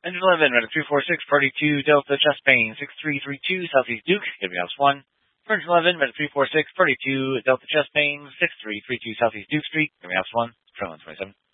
Engine 11, Medic 346, Party 2, Delta Chest Pain, 6332, Southeast Duke, Giving House 1. Engine 11, Medic 346, Party 2, Delta Chest Pain, 6332, Southeast Duke Street, Giving House 1, Trail 27.